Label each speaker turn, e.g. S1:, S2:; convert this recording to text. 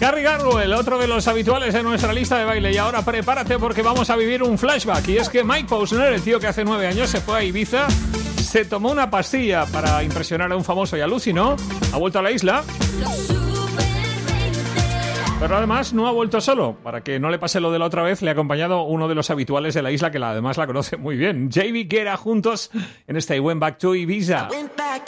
S1: Gary Garwell, otro de los habituales de nuestra lista de baile. Y ahora prepárate porque vamos a vivir un flashback. Y es que Mike Posner, el tío que hace 9 años se fue a Ibiza, se tomó una pastilla para impresionar a un famoso y alucinó. Ha vuelto a la isla. Pero además no ha vuelto solo. Para que no le pase lo de la otra vez, le ha acompañado uno de los habituales de la isla que además la conoce muy bien. JB Guerra juntos en este I Went Back to Ibiza.
S2: Went back